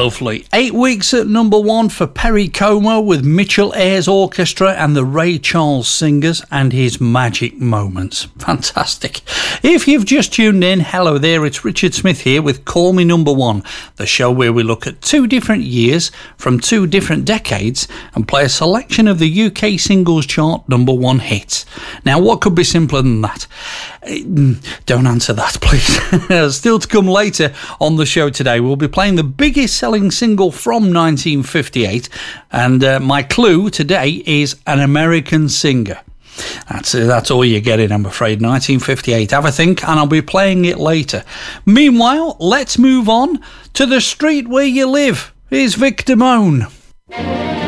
Lovely. 8 weeks at number 1 for Perry Como with Mitchell Ayres Orchestra and the Ray Charles Singers and his Magic Moments. Fantastic. If you've just tuned in, hello there, it's Richard Smith here with Call Me Number 1, the show where we look at 2 different years from 2 different decades and play a selection of the UK singles chart number 1 hits. Now, what could be simpler than that? Don't answer that, please. Still to come later on the show today, we'll be playing the biggest selling single from 1958, and my clue today is an American singer. That's all you're getting, I'm afraid. 1958. Have a think, and I'll be playing it later. Meanwhile, let's move on to the street where you live. Here's Vic Damone.